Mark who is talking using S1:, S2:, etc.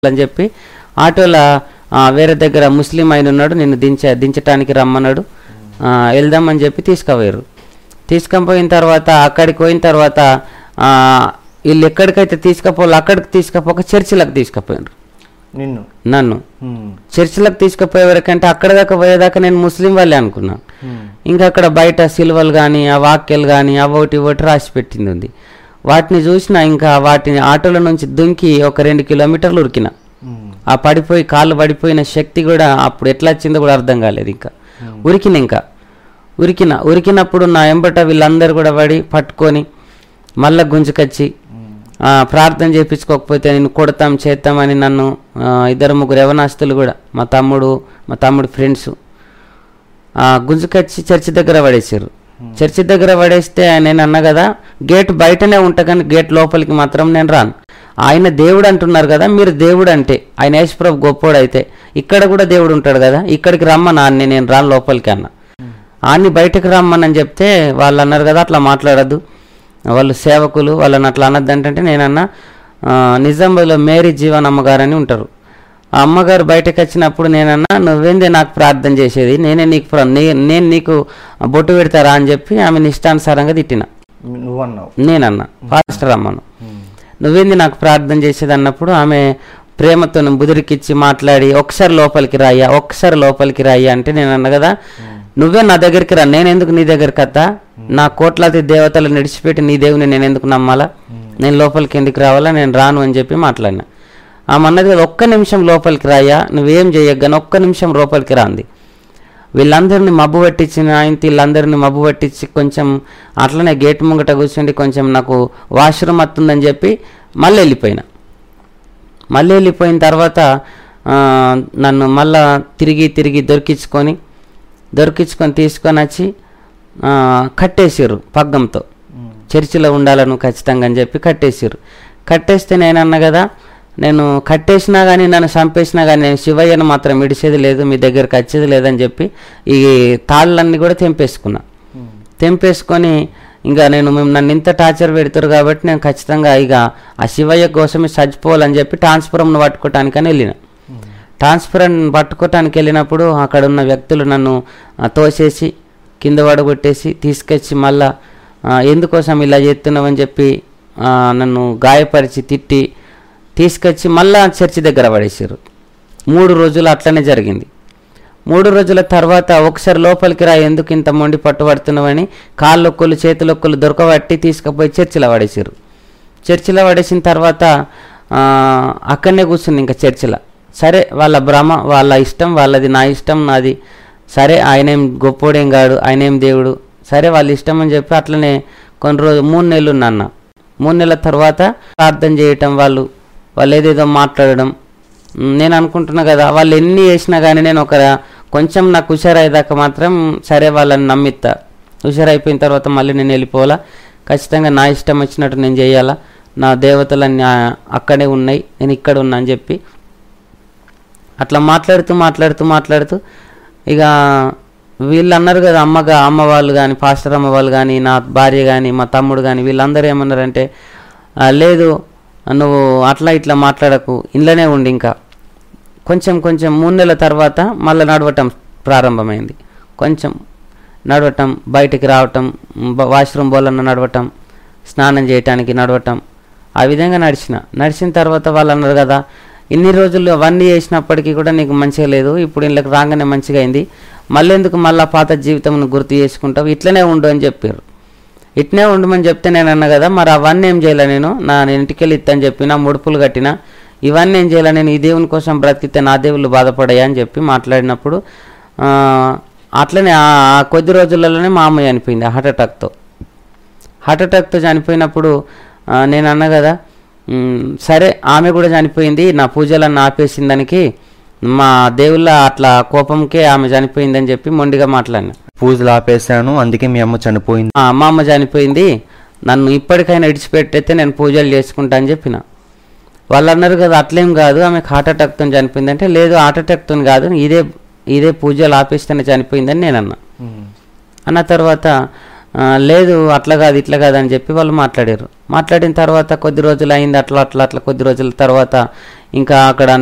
S1: అని చెప్పి ఆటోలో వేరే దగ్గర ముస్లిం ఆయన ఉన్నాడు, నిన్ను దించటానికి రమ్మన్నాడు, వెళ్దామని చెప్పి తీసుకుపోయారు. తీసుకుపోయిన తర్వాత అక్కడికి పోయిన తర్వాత వీళ్ళు ఎక్కడికైతే తీసుకుపోవాలి అక్కడికి తీసుకుపోక చర్చిలకు తీసుకుపోయారు నన్ను. చర్చిలకు తీసుకుపోయే వరకంటే అక్కడ దాకా పోయేదాకా నేను ముస్లిం వాళ్ళే అనుకున్నా. ఇంకా అక్కడ బయట సిలువలు కానీ ఆ వాక్యాలు కానీ అవోటి ఇవోటి రాసి పెట్టింది ఉంది. వాటిని చూసిన ఇంకా వాటిని ఆటోల నుంచి దుంకి ఒక 2 కిలోమీటర్లు ఉరికిన. ఆ పడిపోయి కాళ్ళు పడిపోయిన శక్తి కూడా అప్పుడు ఎట్లా వచ్చిందో కూడా అర్థం కాలేదు. ఇంకా ఉరికినప్పుడు నా ఎంబట వీళ్ళందరూ కూడా పట్టుకొని మళ్ళా గుంజుకొచ్చి ప్రార్థన చేయించుకోకపోతే నేను కొడతాం చేస్తామని నన్ను 2-3 యవనస్తులు కూడా మా తమ్ముడు ఫ్రెండ్స్ గుంజుకొచ్చి చర్చి దగ్గర పడేసారు. చర్చి దగ్గర పడేస్తే నేను అన్నా కదా, గేట్ బయటనే ఉంటా కానీ గేట్ లోపలికి మాత్రం నేను రాను. ఆయన దేవుడు అంటున్నారు కదా, మీరు దేవుడు అంటే ఆయన యేసుప్రభు గొప్పోడు అయితే ఇక్కడ కూడా దేవుడు ఉంటాడు కదా, ఇక్కడికి రమ్మని నేను రాను లోపలికి అన్న. ఆన్ని బయటకు రమ్మని చెప్తే వాళ్ళు అన్నారు కదా అట్లా మాట్లాడద్దు, వాళ్ళు సేవకులు, వాళ్ళని అట్లా అనద్దంటే నేనన్నా నిజామాబాద్లో మేరీ జీవన్ అమ్మగారు అని ఉంటారు. ఆ అమ్మగారు బయటకు వచ్చినప్పుడు నేనన్నా నువ్వేందే నాకు ప్రార్థన చేసేది, నేను నీకు బొట్టు పెడతారా అని చెప్పి ఆమె ఇష్టానుసారంగా తిట్టిన. నేనన్నా పాస్టర్ అమ్మను, నువ్వేంది నాకు ప్రార్థన చేసేది అన్నప్పుడు ఆమె ప్రేమతో బుదిరికిచ్చి మాట్లాడి ఒకసారి లోపలికి రాయ్యా అంటే నేను అన్నా కదా, నువ్వే నా దగ్గరికి రా, నేను ఎందుకు నీ దగ్గరికి వస్తా, నా కోట్లాది దేవతలు నడిచిపెట్టి నీ దేవుని నేను ఎందుకు నమ్మాలా, నేను లోపలికి ఎందుకు రావాలా, నేను రాను అని చెప్పి మాట్లాడినా. ఆమె అన్నది కదా, ఒక్క నిమిషం లోపలికి రాయ్యా, నువ్వేం చేయగానే ఒక్క నిమిషం లోపలికి రాంది. వీళ్ళందరినీ మబ్బు పట్టించిన వీళ్ళందరినీ మబ్బు పట్టించి కొంచెం అట్లనే గేట్ ముంగట కూర్చుండి కొంచెం నాకు వాష్రూమ్ వస్తుందని చెప్పి మళ్ళీ వెళ్ళిపోయిన తర్వాత నన్ను మళ్ళా తిరిగి దొరికించుకొని తీసుకొని వచ్చి కట్టేసారు పగ్గంతో. చర్చిలో ఉండాలను ఖచ్చితంగా అని చెప్పి కట్టేస్తే నేనన్నా కదా, నేను కట్టేసినా కానీ నన్ను చంపేసినా కానీ నేను శివయ్యను మాత్రం విడిచేది లేదు, మీ దగ్గరికి వచ్చేది లేదని చెప్పి ఈ తాళ్ళన్నీ కూడా తెంపేసుకొని ఇంకా నన్ను ఇంత టార్చర్ పెడతారు కాబట్టి నేను ఖచ్చితంగా ఇక ఆ శివయ్య కోసమే చచ్చిపోవాలని చెప్పి ట్రాన్స్ఫార్మర్ను పట్టుకోవటానికని వెళ్ళిన. ట్రాన్స్ఫార్మర్ పట్టుకోవటానికి వెళ్ళినప్పుడు అక్కడ ఉన్న వ్యక్తులు నన్ను తోసేసి కింద పడగొట్టేసి తీసుకొచ్చి మళ్ళా ఎందుకోసం ఇలా చేస్తున్నామని చెప్పి నన్ను గాయపరిచి తిట్టి తీసుకొచ్చి మళ్ళా చర్చి దగ్గర పడేసారు. 3 రోజులు అట్లనే జరిగింది. 3 రోజుల తర్వాత ఒకసారి లోపలికి రా, ఎందుకు ఇంత మొండి పట్టుబడుతున్నామని కాళ్ళొక్కలు చేతులొక్కలు దొరకబట్టి తీసుకుపోయి చర్చిలో పడేసారు. చర్చిలో పడేసిన తర్వాత అక్కడనే కూర్చుంది ఇంకా చర్చిలో. సరే వాళ్ళ భ్రమ, వాళ్ళ ఇష్టం వాళ్ళది, నా ఇష్టం నాది. సరే ఆయనేం గొప్పోడేం కాడు, ఆయనేం దేవుడు, సరే వాళ్ళ ఇష్టం అని చెప్పి అట్లనే కొన్ని రోజులు 3 నెలలు ఉన్నాన్న. 3 నెలల తర్వాత ప్రార్థన చేయటం, వాళ్ళు ఏదేదో మాట్లాడడం. నేను అనుకుంటున్నా కదా, వాళ్ళు ఎన్ని చేసినా కానీ నేను కొంచెం నాకు హుషారయ్యేదాకా మాత్రం సరే వాళ్ళని నమ్మిస్తా. హుషారైపోయిన తర్వాత మళ్ళీ నేను వెళ్ళిపోవాలా, ఖచ్చితంగా నా ఇష్టం వచ్చినట్టు నేను చేయాలా, నా దేవతలన్నీ అక్కడే ఉన్నాయి, నేను ఇక్కడ ఉన్నా అని చెప్పి అట్లా మాట్లాడుతూ ఇక వీళ్ళు అన్నారు కదా, అమ్మ వాళ్ళు కానీ పాస్టర్ అమ్మ వాళ్ళు కానీ నా భార్య కానీ మా తమ్ముడు కానీ వీళ్ళందరూ ఏమన్నారంటే, లేదు నువ్వు అట్లా ఇట్లా మాట్లాడకు, ఇంట్లోనే ఉండి ఇంకా కొంచెం 3 నెలల తర్వాత మళ్ళీ నడవటం ప్రారంభమైంది. కొంచెం నడవటం, బయటికి రావటం, వాష్రూమ్ బోలన్న నడవటం, స్నానం చేయటానికి నడవటం, ఆ విధంగా నడిచిన తర్వాత వాళ్ళు అన్నారు కదా, ఇన్ని రోజులు అవన్నీ చేసినప్పటికీ కూడా నీకు మంచిగా లేదు, ఇప్పుడు ఇళ్ళకి రాగానే మంచిగా అయింది, మళ్ళీ ఎందుకు మళ్ళీ పాత జీవితం గుర్తు చేసుకుంటావు, ఇట్లనే ఉండు అని చెప్పారు. ఇట్నే ఉండమని చెప్తే నేను అన్నా కదా, మరి అవన్నీ ఏం చేయాలి, నేను ఇంటికి వెళ్ళి ఇత్తని చెప్పిన, ముడుపులు కట్టిన, ఇవన్నీ ఏం చేయాలి, నేను ఈ దేవుని కోసం బ్రతికితే నా దేవుళ్ళు బాధపడాయా అని చెప్పి మాట్లాడినప్పుడు అట్లనే ఆ కొద్ది రోజులలోనే మా అమ్మాయి చనిపోయింది హార్ట్ అటాక్తో చనిపోయినప్పుడు నేను అన్నా కదా, సరే ఆమె కూడా చనిపోయింది, నా పూజలన్నీ ఆపేసిన దానికి మా దేవుళ్ళ అట్లా కోపంకే ఆమె చనిపోయిందని చెప్పి మొండిగా మాట్లాడినా.
S2: పూజలు ఆపేశాను, అందుకే మీ అమ్మ చనిపోయింది.
S1: మా అమ్మ చనిపోయింది, నన్ను ఇప్పటికైనా విడిచిపెట్టయితే నేను పూజలు చేసుకుంటా అని చెప్పిన. వాళ్ళు అన్నారు కదా, అట్లేం కాదు, ఆమెకు హార్ట్ అటాక్తో చనిపోయింది అంటే, లేదు హార్ట్ అటాక్తో కాదు, ఇదే పూజలు ఆపేస్తేనే చనిపోయిందని నేను అన్న తర్వాత లేదు అట్లా కాదు ఇట్లా కాదు అని చెప్పి వాళ్ళు మాట్లాడారు. మాట్లాడిన తర్వాత కొద్ది రోజులు అయింది, అట్లా కొద్ది రోజుల తర్వాత ఇంకా అక్కడ